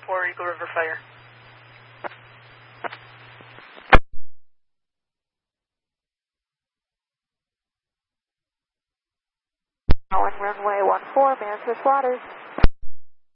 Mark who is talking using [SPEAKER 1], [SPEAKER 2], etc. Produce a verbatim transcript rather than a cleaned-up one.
[SPEAKER 1] four, Eagle River Fire.
[SPEAKER 2] On runway one four, Manchester Waters.